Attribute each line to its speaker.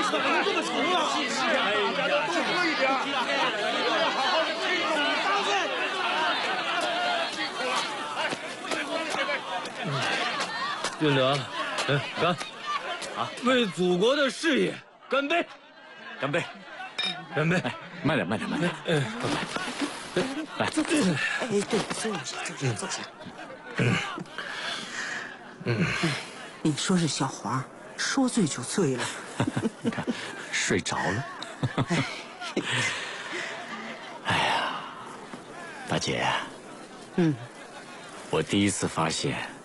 Speaker 1: 怎么能这么穷啊？是啊，大家都多喝一点，要好好的吃一顿。
Speaker 2: 俊德，干！啊，为祖国的事业干杯！
Speaker 3: 干杯！
Speaker 2: 干杯！
Speaker 3: 慢点，慢点，慢点。来，
Speaker 4: 坐。哎，对，坐下，坐下。你说是小黄，说醉就醉了。
Speaker 3: 你看，睡着了。哎呀，大姐。我第一次发现